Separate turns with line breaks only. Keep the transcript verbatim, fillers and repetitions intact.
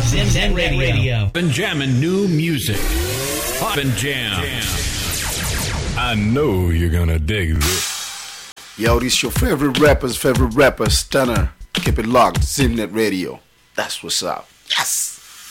Zen Radio. Radio.
Been jamming new music. Pop and jam. I know you're gonna dig this.
Yo, this your favorite rapper's favorite rapper, Stunner. Keep it locked, Zimnet Radio. That's what's up. Yes!